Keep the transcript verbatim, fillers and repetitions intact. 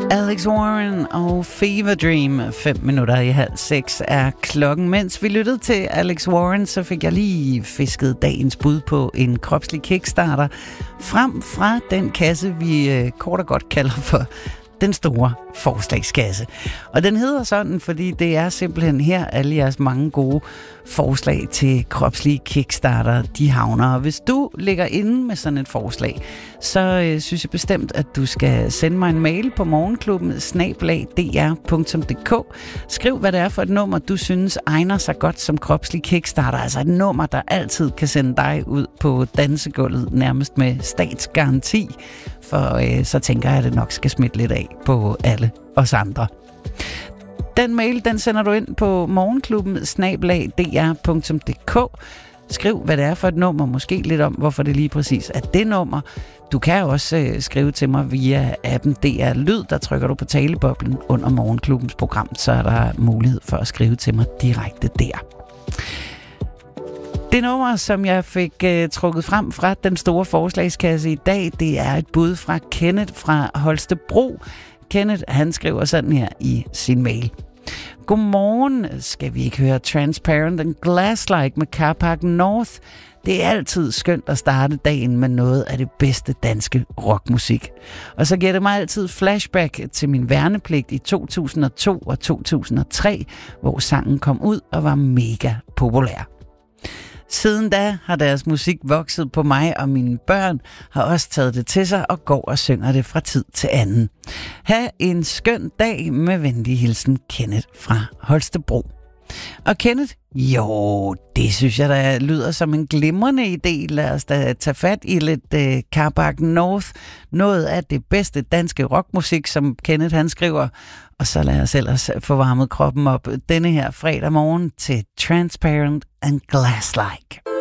Alex Warren og Fever Dream. Fem minutter i halv seks er klokken. Mens vi lyttede til Alex Warren, så fik jeg lige fisket dagens bud på en kropslig kickstarter frem fra den kasse, vi øh, kort og godt kalder for den store forslagskasse. Og den hedder sådan, fordi det er simpelthen her alle jeres mange gode forslag til kropslige kickstarter, de havner. Og hvis du ligger inde med sådan et forslag, så øh, synes jeg bestemt, at du skal sende mig en mail på morgenklubben snabel-a d r punktum d k. Skriv, hvad det er for et nummer, du synes egner sig godt som kropslig kickstarter. Altså et nummer, der altid kan sende dig ud på dansegulvet, nærmest med statsgaranti. For øh, så tænker jeg, at det nok skal smitte lidt af på alle os andre. Den mail, den sender du ind på morgenklubben snabel-a d r punktum d k. Skriv, hvad det er for et nummer, måske lidt om, hvorfor det lige præcis er det nummer. Du kan også øh, skrive til mig via appen D R Lyd, der trykker du på taleboblen under morgenklubbens program, så er der mulighed for at skrive til mig direkte der. Det nummer, som jeg fik øh, trukket frem fra den store forslagskasse i dag, det er et bud fra Kenneth fra Holstebro. Kenneth, han skriver sådan her i sin mail. Godmorgen, skal vi ikke høre Transparent and Glass-like med Carpark North? Det er altid skønt at starte dagen med noget af det bedste danske rockmusik. Og så giver det mig altid flashback til min værnepligt i to tusind og to og to tusind og tre, hvor sangen kom ud og var mega populær. Siden da har deres musik vokset på mig, og mine børn har også taget det til sig og går og synger det fra tid til anden. Ha' en skøn dag med venlig hilsen, Kenneth fra Holstebro. Og Kenneth, jo, det synes jeg, der lyder som en glimrende idé. Lad os da tage fat i lidt uh, Carpark North. Noget af det bedste danske rockmusik, som Kenneth han skriver. Og så lad os ellers få varmet kroppen op denne her fredag morgen til Transparent and Glass-like.